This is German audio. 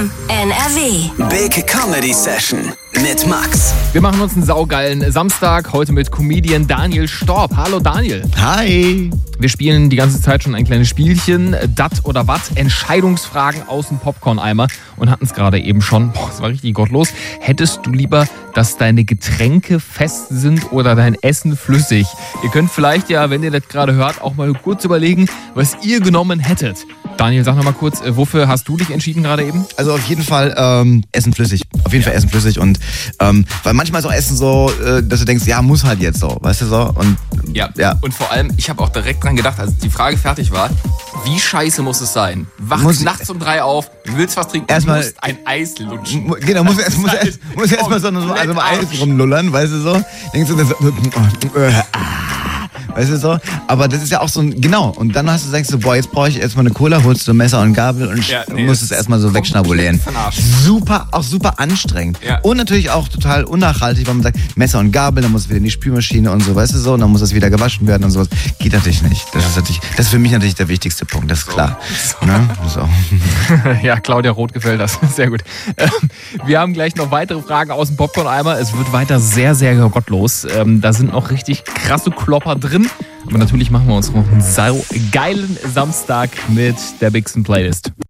FM NRW. Big Comedy Session mit Max. Wir machen uns einen saugeilen Samstag, heute mit Comedian Daniel Storb. Hallo Daniel. Hi. Wir spielen die ganze Zeit schon ein kleines Spielchen, Dat oder Wat, Entscheidungsfragen aus dem Popcorn-Eimer und hatten es gerade eben schon, es war richtig gottlos. Hättest du lieber, dass deine Getränke fest sind oder dein Essen flüssig? Ihr könnt vielleicht ja, wenn ihr das gerade hört, auch mal kurz überlegen, was ihr genommen hättet. Daniel, sag noch mal kurz, wofür hast du dich entschieden gerade eben? Also auf jeden Fall Essen flüssig. Auf jeden Fall Essen flüssig und weil manchmal ist auch Essen so, dass du denkst, ja, muss halt jetzt so, weißt du so? Und ja. Und vor allem, ich habe auch direkt dran gedacht, als die Frage fertig war, wie scheiße muss es sein? Wachst nachts um 3 auf, willst was trinken, erstmal musst ein Eis lutschen. Genau, muss erstmal so ein Eis rumlullern, weißt du so? Denkst du dann so, weißt du so? Aber das ist ja auch so ein, genau. Und dann denkst du, boah, jetzt brauche ich erstmal eine Cola, holst du Messer und Gabel und musst es erstmal so wegschnabulieren. Super anstrengend. Ja. Und natürlich auch total unnachhaltig, weil man sagt, Messer und Gabel, dann muss es wieder in die Spülmaschine und so, weißt du so, und dann muss es wieder gewaschen werden und sowas. Geht natürlich nicht. Das ist für mich natürlich der wichtigste Punkt, das ist klar. So. Ne? So. Ja, Claudia Roth gefällt das. Sehr gut. Wir haben gleich noch weitere Fragen aus dem Popcorn-Eimer. Es wird weiter sehr, sehr gottlos. Da sind noch richtig krasse Klopper drin. Aber natürlich machen wir uns noch einen saugeilen Samstag mit der Bixen Playlist.